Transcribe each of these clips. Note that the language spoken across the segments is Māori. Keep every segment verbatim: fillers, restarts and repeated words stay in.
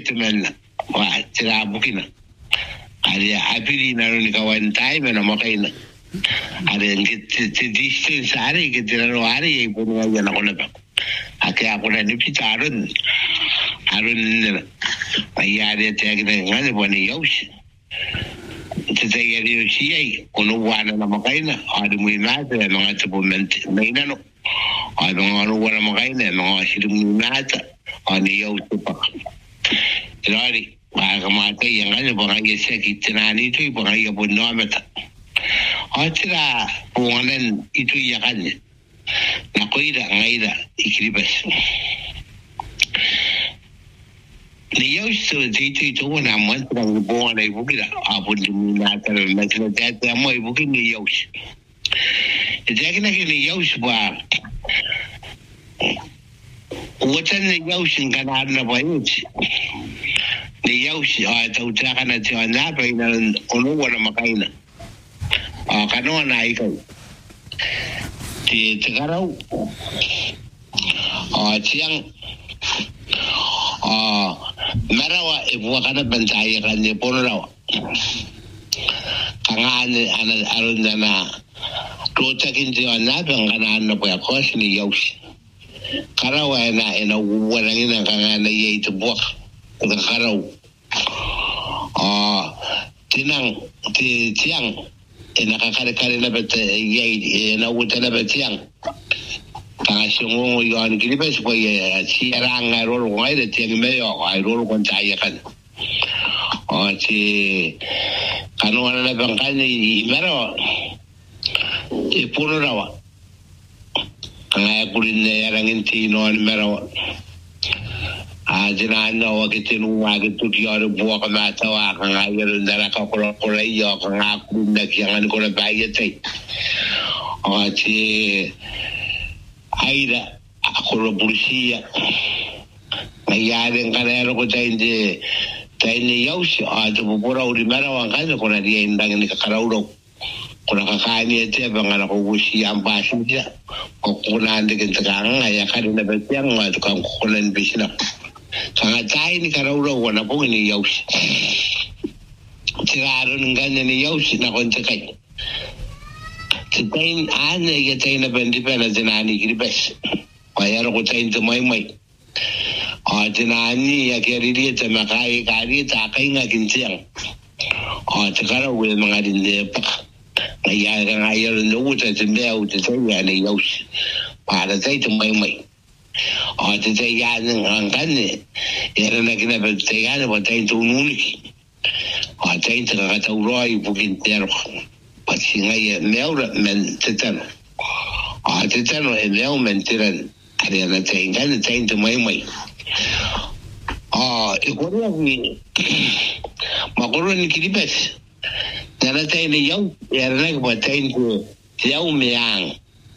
temen wa tira bukina ari apiri na ni kawan time na makaina ari ngit ti distance ari ke tira ro ari e punu ya na kona pa ake akona ni pitarun arun ayare te agre ngane boni yosh te te yari shi ai kono wana na makaina ari mu na te no ate moment meina no ai no wana makaina no shi mu na ta ani yosh pa Rari, magamata yang ada orang yang sakit tenani itu orang yang pun nama tak. Acara penganan itu yang kan, nak kau ida ngaida ikribas. Ni yang seperti itu itu mana man terang penganan ibu kita, apa dimana terang macam itu ama ibu kita ni yang. Jadi nak ni yang sebab. Watan ni yang singkat ada apa itu. Ni yau shi a tauta kana cewa na bayyana ono wala makaina a kano na yi kai ti tigarau a tiang a marawa ibu kana bantai kan ne ponrawa kangane ana arunda na to takin cewa na ban kana na ba ko shi ni yau shi karawa na ina wala ina kangane yayi tubuwa da karau ah tinang ti tiang ina kakare kare na bet yai na wuta na bet tiang ka shungu yo an gilibes ko ye si ranga ro ro ngai de tiang me yo ai ro ro kon chai kan o ti kanu na bang kan ni mero e puno rawa ngai kulin ne rangin ti no mero Ajina no wakitinu wakitu kiyo buwa kama tawa kanga yero ndara kakura kura iyo kanga kunda kiyangan kura bayete Ochi aida akura bulsiya Mayadeng kanero ko tainde tainde yausi Ato bupura uri mara wangkanya kuna dia indang ni kakarauro Kuna kakani ete bangana ko wusi ambasi dia Kuna ande kentakanga ya karina betiang Ato kang kukunan bisina Kanga tai ni karaura wana po ni yausi. Tiraro nganya ni yausi na konta kai. Titain ane ya tai na bendi pena tinani kiribes. Kayaro ko tain tumay may. O tinani ya kiriri ta makai kari ta kai nga kintiang. O tikaraw wil mga dinde pak. Kaya ngayaro nuguta tindeo titai ya ni yausi. Para tai tumay may. O te te yanin ang kane era na kina pe te yanin pa te tu nuniki o te te ka ta uroi bukin tero pa singa ye meura men te tano o te tano e meu men tiran ari na te kane te te mai mai o e korea ni makoro ni kiribes na te ni yau era na pa te te yau meang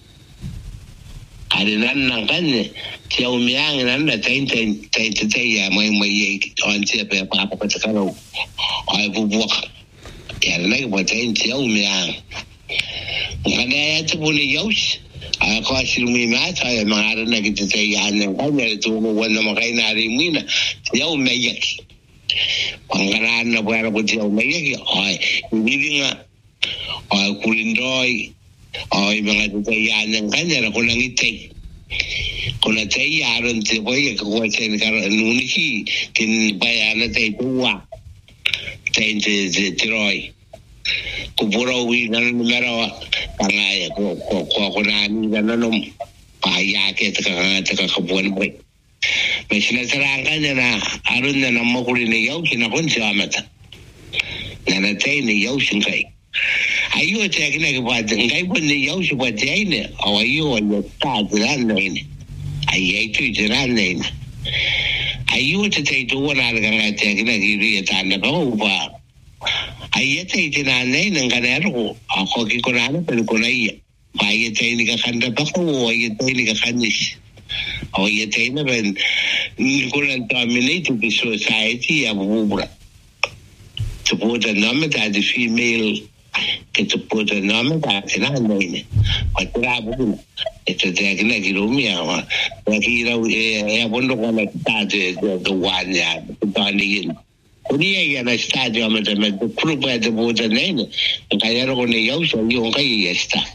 Ari nan nang kane tiaw miang nan na tain tain tain tain ya mai mai ye on tia pe pa pa ta karo ai bu bu ya na ko tain tiaw miang kana ya tu ni yos a ko silu mi ma ta ya ma na ki tain ya nan kane tu mo wana ma kai na ri mina tiaw mai ye pangana na ba ra bu tiaw mai ye ai ni nga ai kulindoi Ay mga tatayanan kanya na kulang itay. Kung natayaran ti boy kuwa sen karon nuniki kin bayana tay tuwa. Tay ti tiroy. Kupura wi nan numero pangaya ko ko ko kunani nanom payake ta ka ta ka kabuan boy. May sinasarangkan niya na aron na namakuli na yaw kinakon siya mata. Nanatay na yaw singkay. Ayo te kina ke ba ngai pun ni yau su ba te ne o ayo ya ta gran ne ai tu gran ne ayo te te tu wana ga ga te kina ki ri ta na ba ba ai te te na ne nan ga ne ro a ko ki ko na pe ko nei ba ai te ni ga kan da ba ko ai te ni ga kan ni o ai te ne ben ni ko na dominate the society ya bubra to put a number that the female che tu puoi nome da se la noi ma tra buona e te che ne che lo mia ma che era è quando quando state do guagna da lì Uni è una stadio ma da gruppo è da buona ne che era con io so io che è sta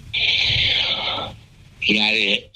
Yare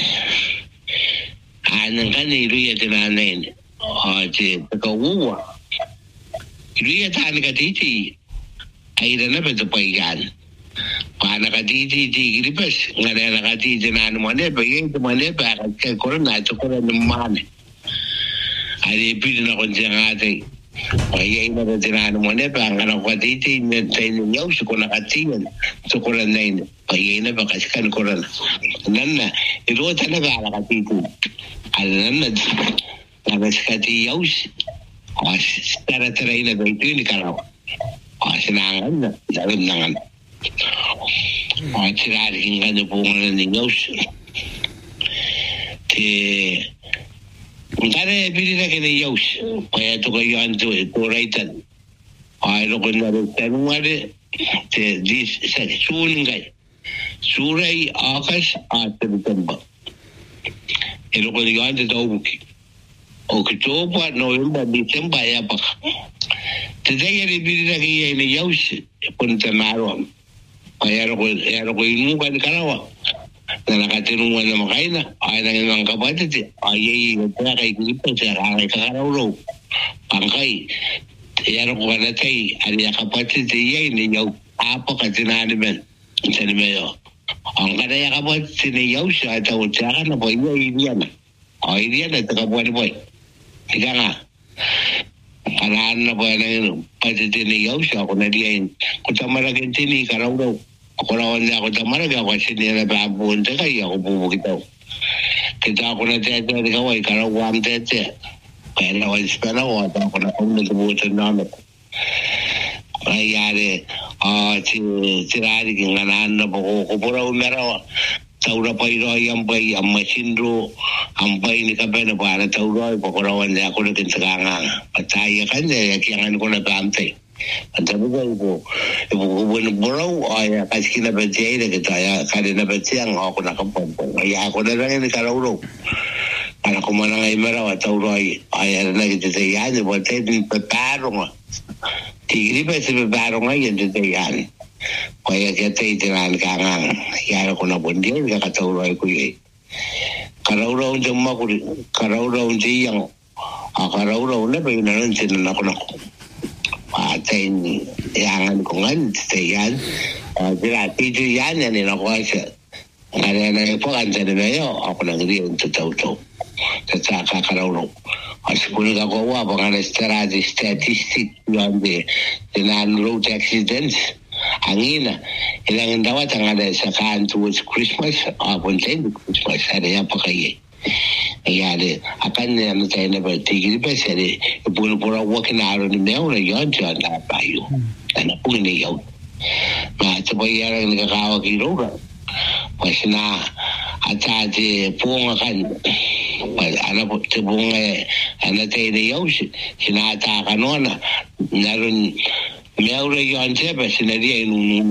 anan kan lui è da ne oggi ko uwa lui ta ni ka titi ai da na da poi gan pa na ka titi ti gripes ngare na ka titi na no ne ba yin to ne ba ka ko na to ko na mane ai bi na ko jangate ai ai na da na no ne ba ngara ko titi ne te ni yo ko na ka titi to ko na ne ai na ba ka kan ko na nan na iro ta na ga ka titi al nan na ba ka ti yo Os tara tara ina da itu ni kalau os nangan dalam nangan os tirar hingga de bunga ni ngos te ngare biri ke ni yos paya to ko yan to to raitan ai ro ko na de tanware te dis sa suningai surai akas atbamba ero ko yan de dauki Oktober, November, December ya pak. Tetapi yang diberi lagi ini jauh pun tenaruan. Ayah aku, ayah aku ilmu kan karawa. Dan aku temu dengan makanya, ayah dengan kapan itu, ayah itu kayak gitu sekarang ayah karawa. Angkai, ayah aku kan tadi, ayah kapan itu ayah ini jauh apa katanya ada ben, jadi melo. Angkai ayah kapan ini jauh saya tahu jangan apa ini ini ana. Oh ini ana tak apa boy. Tiga nga. Karaan na po yan patitini yaw siya. Ako na diyan. Kung tamaragin tini, karaw daw. Ako rawan niya ako tamarag. Ako sinira na papunta kayo. Ako bubukitaw. Kita ako na tete. Ikaw ay karaw ang tete. Kaya na ako ispera ko. At ako na kung nagbubutan namin. Kayari, si sirari kong ganahan na po ko. Kupura umeraw. Taura pa iro yang pai ang masindro ang pai ni kape na para taura ipakurawan niya ako na kinsakangang pataya kanya yakiangan ko na pamtay ang sabi ko ipo ipo kubo na buraw ay kasi kinapatiyay na kita kaya napatiyang ako nakapampong ay ako na lang yung karauro para kumanang ay maraw at taura ay ay na kita tayan ipo tayo din paparo nga tigri pa sa paparo nga yan tayan Kaya kita itinan ka nga, yara ko na bundi, kakatauray ko yun. Karaw-raw dyan mo, karaw-raw dyan, karaw-raw na ba yun na nun, sinan ako na ko. Patayin, yangan ko nga, yan. Sila, tito yan, yan yun ako siya. Kaya na yung pagkanta na yun, ako nang riyan sa tao-tao. Sa saka karaw-raw. Kasi kung nagkakuha, baka na statistic yun, dinanroad accidents. Angina, ilang dawat ang ada sa kaan towards Christmas, apon sa hindi Christmas, ada yan pa kayo. Ayari, akan na ano tayo na ba, tigil ba siya, ipuna-pura wakin na araw ni Meo na yun, siya na tayo. Ano po na yun. Mga ito pa yarang nagkakawag iroga. Kasi na, at sa ati punga kan, ano po, ito punga, ano tayo na yun, sinata ka noon, naroon, Meron yun siya, basta na diyan nung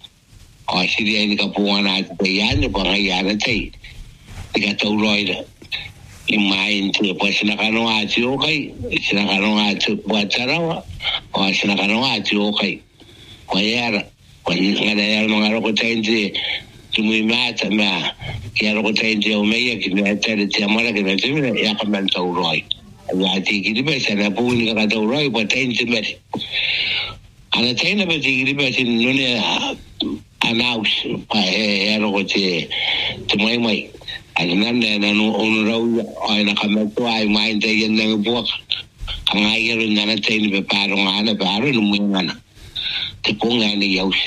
o siya diyan kapungan natin yan, yung pangayaran tayo. Nagkatauroy na. Imahin siya, pa sinakanong ati okay, sinakanong ati buat sarawa, o sinakanong ati okay. Kaya, kaya nga mga roko tayo siya, tumimata na, kaya roko tayo siya umayak, kinatari siya mara, kinatari siya, yakaman tauroy. Ang ati kinibay, sana po hindi ka katauroy, pa tayo siya mara. Ana tayo na ba tigri ba sin nune announce pa eh ero ko ti tumay may ano nan na no raw ay nakameto ay mind tayo ng buwak ang ayero na na tayo ni parang ana paro no mo ngana ti punga ni yaus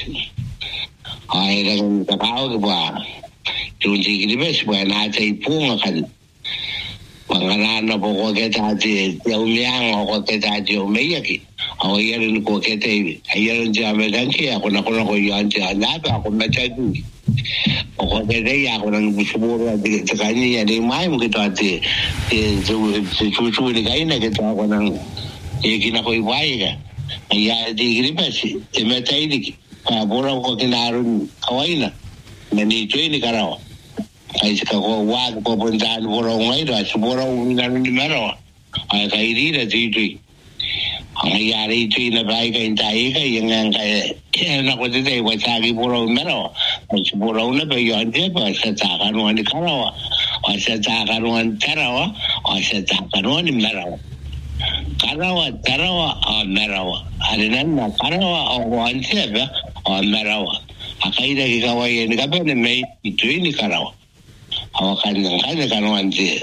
ay lang kakao ba yung tigri ba sa na tayo punga kan pangalan po ko kita ti umiyang ko kita ti umiyaki ako yan ko kita ayan siya medanki ako na ko na ko yan siya lahat ako na siya ako kita ako nang busuburo sa kanya yan yung may mo kita ati susu ni kayo na kita ako nang ikin ako ibay ka ayan di gripas imetay di ka bora ko kinarun kawaina mani join ni karawa ai ka ko wa ko bondan bora ngai da bora ngan ni mero ai ka iri da ti ti ai ya ri ti na bai ka intai ka yang ka na ko te wa sa ki bora mero ai bora na ba yo ande ba sa ta ka no ni karawa ai sa ta ka no an karawa ai sa ta ka no ni mero karawa karawa a merawa arinan na karawa a wance ba a merawa akai da ga waye ni gabe ne mai itu ni karawa awa kan nan kan kan wance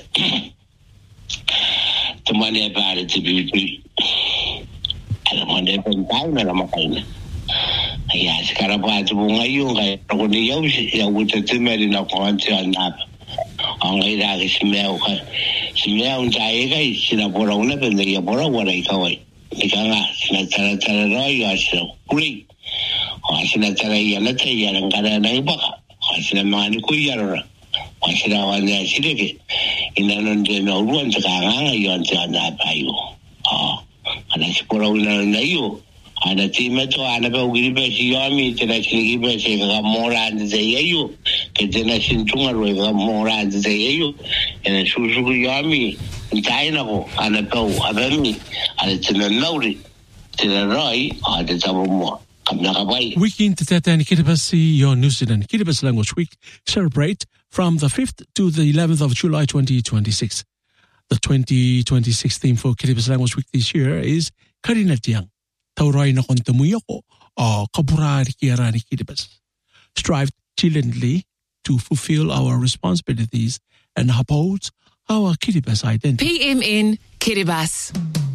to mane ba da tibi ala mane ban ta na ma kai na ya skara ba tu ngayo ga ko ni yau ya wuta timeri na ko wance na ang ida ga simeo ka simeo dai ga sina bora una pe ya bora wala ikawai ikanga sina tara tara ro ya sina kuli o sina tara ya na te ya ngara na ibaka o sina mani ku ya ro o sina wa ya sireke ina non de no ruan ta nga yo ta na pa yo o ana si bora una na yo ana ti meto ana pe ugiri pe si yo mi te na si pe se ga mora de yo que tena sintunga ro ga mora de yo en su su yo mi taina ko ana pau abami ana tena nauri tena rai ada tabo mo kamna ka bai Weekend Tatan Kiribati, your New Zealand Kiribati Language Week celebrate from the fifth to the eleventh of July twenty twenty-six. The twenty twenty-six theme for Kiribati Language Week this year is Karinatiang. Taurai na kontamuyako o kaburari kiarani Kiribati. Strive diligently to fulfill our responsibilities and uphold our Kiribati identity. P M N Kiribati.